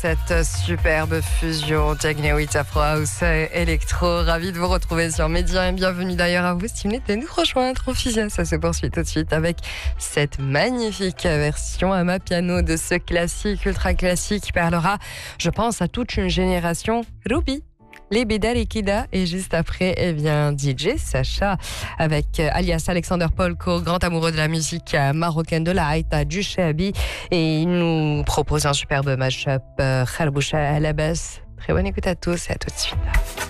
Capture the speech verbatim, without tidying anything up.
Cette superbe fusion techno with Afro House électro. Ravi de vous retrouver sur Média et bienvenue d'ailleurs à vous si vous venez de nous rejoindre. Officiel, ça se poursuit tout de suite avec cette magnifique version à ma piano de ce classique, ultra classique qui parlera, je pense, à toute une génération. Ruby. Les Bédal et Kida, et juste après, eh bien, D J Sacha avec alias Alexander Polko, grand amoureux de la musique marocaine de la Haïta, du Shabi, et il nous propose un superbe mashup, Kharboucha à la basse. Très bonne écoute à tous et à tout de suite.